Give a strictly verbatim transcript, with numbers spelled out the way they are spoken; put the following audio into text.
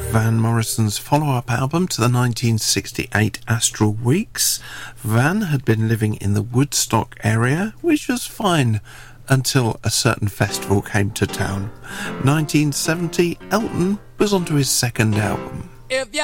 Van Morrison's follow-up album to the nineteen sixty-eight Astral Weeks. Van had been living in the Woodstock area, which was fine until a certain festival came to town. nineteen seventy, Elton was onto his second album. If you